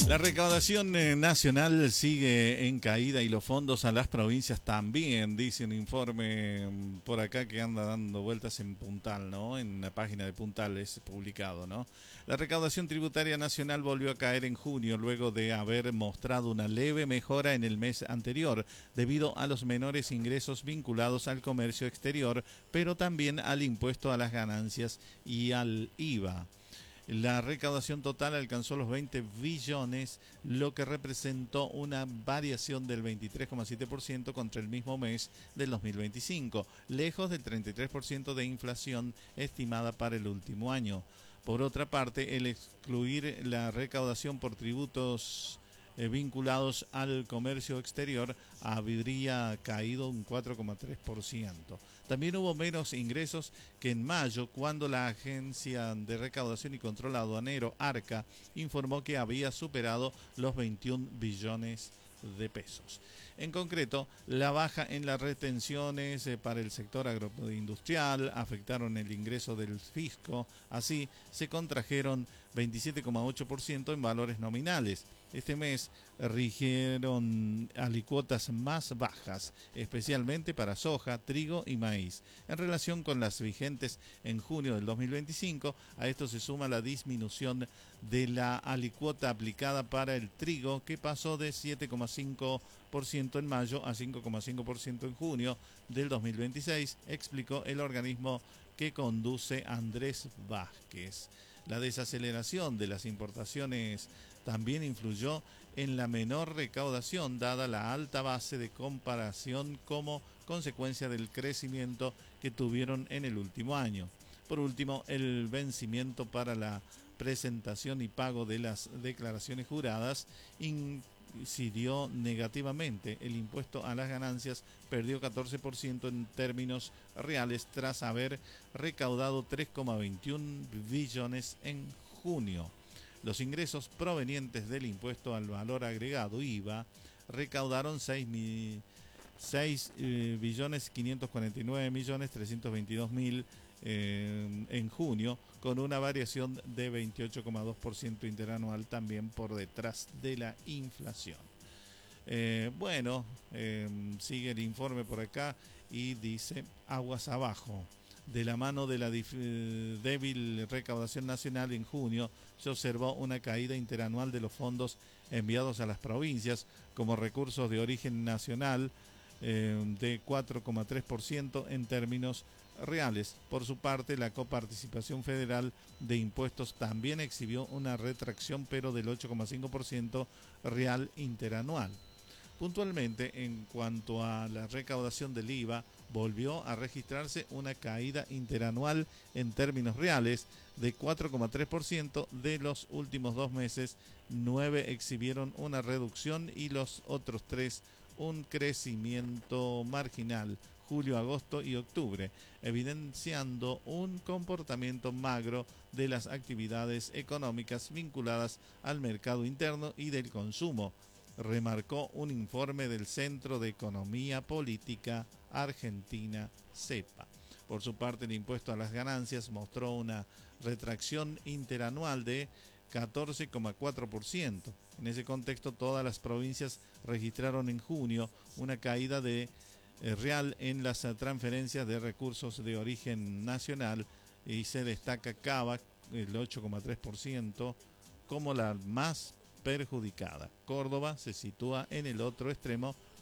La recaudación nacional sigue en caída y los fondos a las provincias también, dice un informe por acá que anda dando vueltas en Puntal, ¿no? En la página de Puntal es publicado, ¿no? La recaudación tributaria nacional volvió a caer en junio luego de haber mostrado una leve mejora en el mes anterior debido a los menores ingresos vinculados al comercio exterior, pero también al impuesto a las ganancias y al IVA. La recaudación total alcanzó los 20 billones, lo que representó una variación del 23,7% contra el mismo mes del 2025, lejos del 33% de inflación estimada para el último año. Por otra parte, el excluir la recaudación por tributos vinculados al comercio exterior habría caído un 4,3%. También hubo menos ingresos que en mayo, cuando la Agencia de Recaudación y Control Aduanero, ARCA, informó que había superado los 21 billones de pesos. En concreto, la baja en las retenciones para el sector agroindustrial afectaron el ingreso del fisco, así se contrajeron 27,8% en valores nominales. Este mes rigieron alicuotas más bajas, especialmente para soja, trigo y maíz. En relación con las vigentes en junio del 2025, a esto se suma la disminución de la alicuota aplicada para el trigo, que pasó de 7,5% en mayo a 5,5% en junio del 2026, explicó el organismo que conduce Andrés Vázquez. La desaceleración de las importaciones también influyó en la menor recaudación, dada la alta base de comparación como consecuencia del crecimiento que tuvieron en el último año. Por último, el vencimiento para la presentación y pago de las declaraciones juradas incidió negativamente. El impuesto a las ganancias perdió 14% en términos reales tras haber recaudado 3,21 billones en junio. Los ingresos provenientes del impuesto al valor agregado, IVA, recaudaron 6 billones 549 millones 322 mil en junio, con una variación de 28,2% interanual, también por detrás de la inflación. Sigue el informe por acá y dice aguas abajo. De la mano de la débil recaudación nacional en junio, se observó una caída interanual de los fondos enviados a las provincias como recursos de origen nacional de 4,3% en términos reales. Por su parte, la coparticipación federal de impuestos también exhibió una retracción, pero del 8,5% real interanual. Puntualmente, en cuanto a la recaudación del IVA, volvió a registrarse una caída interanual en términos reales de 4,3%. De los últimos 2 meses, 9 exhibieron una reducción y los otros 3 un crecimiento marginal, julio, agosto y octubre, evidenciando un comportamiento magro de las actividades económicas vinculadas al mercado interno y del consumo, remarcó un informe del Centro de Economía Política Argentina, CEPA. Por su parte, el impuesto a las ganancias mostró una retracción interanual de 14,4%. En ese contexto, todas las provincias registraron en junio una caída real en las transferencias de recursos de origen nacional, y se destaca Cava, el 8,3%, como la más perjudicada. Córdoba se sitúa en el otro extremo